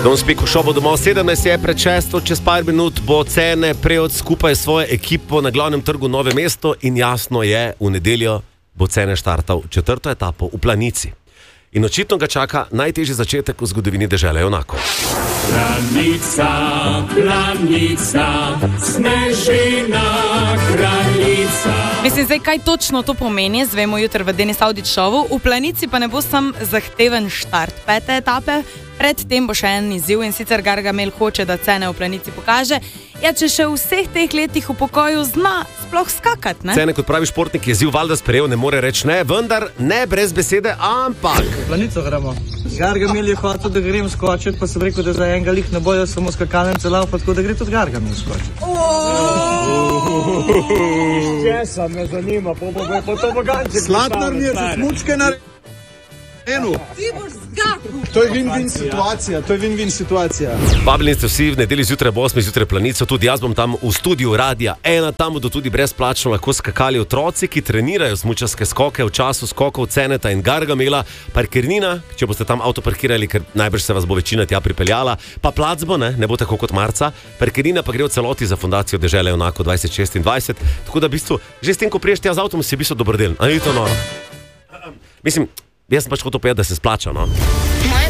Don't Speak v šovu domov 17 je pred 6, čez par minut bo Cene prejel skupaj svojo ekipo na glavnem trgu Nove mesto in jasno je, v nedeljo bo Cene štartal 4. etapo v Planici. In očitno ga čaka najtežji začetek v zgodovini dežele Jonakov. Planica, planica, snežina kraljica. Mislim, zdaj, kaj točno to pomeni, zvemo jutri v Denis Audić šovu. V Planici pa ne bo sam zahteven štart 5. etape. Predtem bo še en izziv in sicer Gargamel hoče, da Cene v Planici pokaže, če še v vseh teh letih v pokoju zna sploh skakati, ne? Cene kot pravi športnik je izziv valjda sprejel, ne more reči ne, vendar ne brez besede, ampak. Planico gremo. Gargamel je hotel, da grem skočiti, pa sem rekel, da za enega lih ne bojo samo skakalnice laufa, tako da gre tudi Gargamel skočiti. Česa me zanima, po to boganče. Slatnar mi je za smučke na enu. Ti boš zgakal. To je win-win situacija, Vabljeni ste vsi v nedelji zjutraj ob 8 zjutraj Planico, tudi jaz bom tam v studiu Radia 1, tam bodo tudi brezplačno lahko skakali otroci, ki trenirajo smučarske skoke v času skokov Ceneta in Gargamela. Parkirnina, če boste tam avto parkirali, ker najbrž se vas bo večina tja pripeljala, pa plac bo, ne bo tako kot marca. Parkirnina pa gre v celoti za fundacijo Dežele Jonakov 2026, tako da v bistvu, že s tem, ko priješ tja z avtom, si v bistvu dobrodelen. A ni to noro? Mislim, jaz sem pač hotel povedati, da se splača, no?